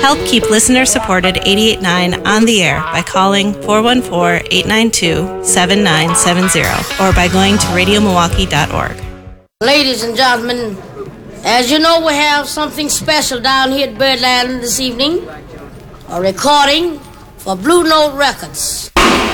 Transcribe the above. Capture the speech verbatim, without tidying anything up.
Help keep listener-supported eighty-eight point nine on the air by calling four one four, eight nine two, seven nine seven zero or by going to radio milwaukee dot org. Ladies and gentlemen, as you know, we have something special down here at Birdland this evening, a recording for Blue Note Records.